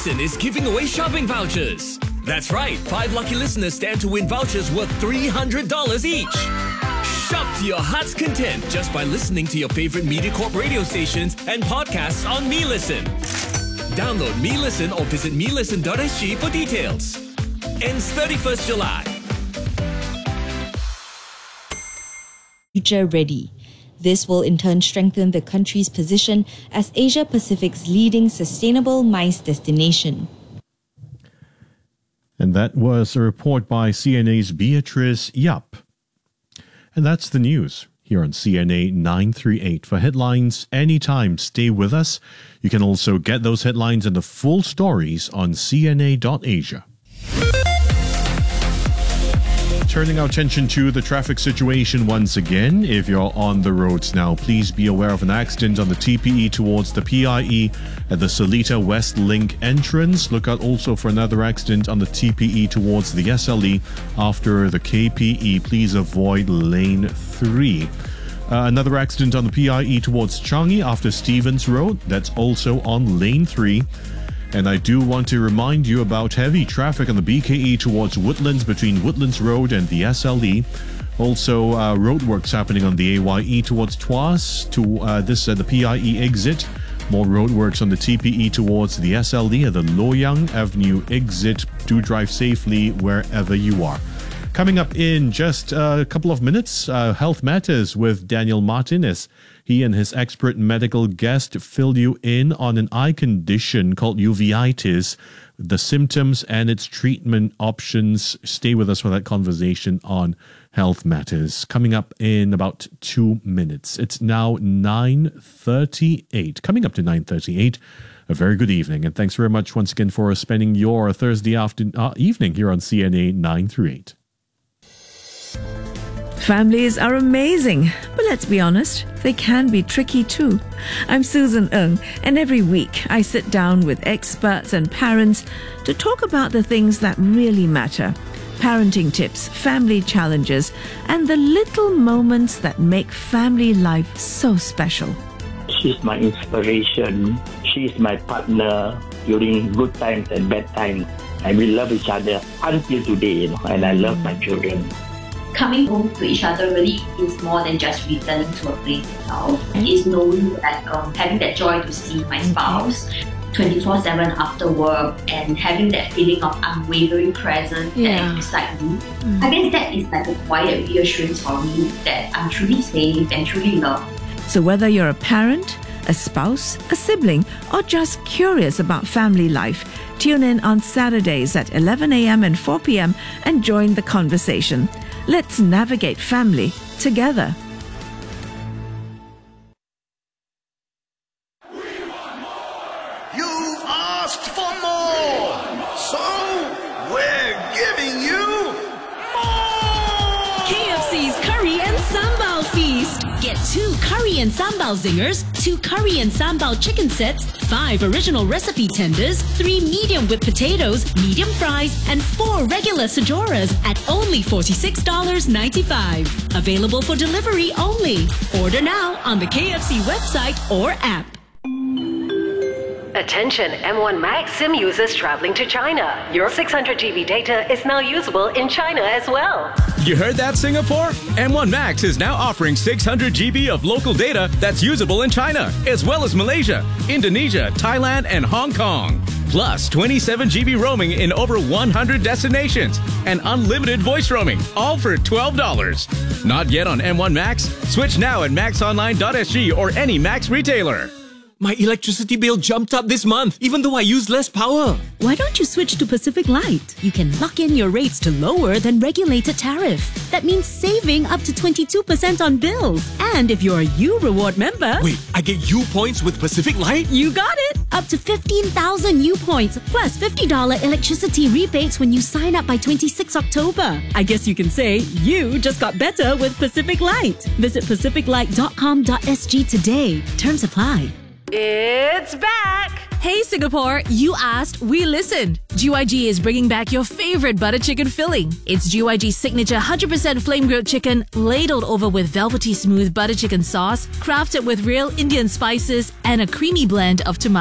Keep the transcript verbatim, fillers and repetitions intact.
Listen is giving away shopping vouchers. That's right, five lucky listeners stand to win vouchers worth three hundred dollars each. Shop to your heart's content just by listening to your favorite MediaCorp radio stations and podcasts on MeListen. Download MeListen or visit me listen dot s g for details. Ends thirty-first July. Future ready. This will in turn strengthen the country's position as Asia Pacific's leading sustainable MICE destination. And that was a report by C N A's Beatrice Yap. And that's the news here on C N A nine thirty-eight. For headlines anytime, stay with us. You can also get those headlines and the full stories on c n a dot asia. Turning our attention to the traffic situation once again. If you're on the roads now, please be aware of an accident on the T P E towards the P I E at the Seletar West Link entrance. Look out also for another accident on the T P E towards the S L E after the K P E. Please avoid lane three. Uh, another accident on the P I E towards Changi after Stevens Road. That's also on lane three. And I do want to remind you about heavy traffic on the B K E towards Woodlands between Woodlands Road and the S L E. Also, uh, roadworks happening on the A Y E towards Tuas to uh, this uh, the P I E exit. More roadworks on the T P E towards the S L E at the Loyang Avenue exit. Do drive safely wherever you are. Coming up in just a couple of minutes, uh, Health Matters with Daniel Martinez. He and his expert medical guest fill you in on an eye condition called uveitis, the symptoms and its treatment options. Stay with us for that conversation on Health Matters. Coming up in about two minutes. It's now nine thirty-eight. Coming up to nine thirty-eight. A very good evening, and thanks very much once again for spending your Thursday afternoon, uh, evening here on C N A nine thirty-eight. Families are amazing, but let's be honest, they can be tricky too. I'm Susan Ng, and every week I sit down with experts and parents to talk about the things that really matter. Parenting tips, family challenges, and the little moments that make family life so special. She's my inspiration. She's my partner during good times and bad times. And we love each other until today, you know, and I love my children. Coming home to each other really is more than just returning to a place itself. It's knowing that um, having that joy to see my spouse twenty-four seven after work and having that feeling of unwavering presence Yeah. that is beside me. Mm. I guess that is like a quiet reassurance for me that I'm truly safe and truly loved. So whether you're a parent, a spouse, a sibling, or just curious about family life, tune in on Saturdays at eleven a.m. and four p.m. and join the conversation. Let's navigate family together. You've asked for more, so we're giving you more! K F C's Curry and Sambal Feast. Get two Curry and Sambal Zingers, two Curry and Sambal chicken sets, five original recipe tenders, three medium whipped potatoes, medium fries, and four regular Sajoras at only forty-six dollars and ninety-five cents. Available for delivery only. Order now on the K F C website or app. Attention M one Max SIM users traveling to China. Your six hundred gigabyte data is now usable in China as well. You heard that, Singapore? M one Max is now offering six hundred gigabytes of local data that's usable in China, as well as Malaysia, Indonesia, Thailand, and Hong Kong. Plus twenty-seven gigabyte roaming in over one hundred destinations and unlimited voice roaming, all for twelve dollars. Not yet on M one Max? Switch now at max online dot s g or any Max retailer. My electricity bill jumped up this month, even though I use less power. Why don't you switch to Pacific Light? You can lock in your rates to lower than regulated tariff. That means saving up to twenty-two percent on bills. And if you're a U Reward member... Wait, I get U points with Pacific Light? You got it! Up to fifteen thousand U points, plus fifty dollars electricity rebates when you sign up by twenty-sixth October. I guess you can say you just got better with Pacific Light. Visit pacific light dot com dot s g today. Terms apply. It's back! Hey Singapore, you asked, we listened. G Y G is bringing back your favorite butter chicken filling. It's G Y G's signature one hundred percent flame grilled chicken, ladled over with velvety smooth butter chicken sauce, crafted with real Indian spices and a creamy blend of tomato.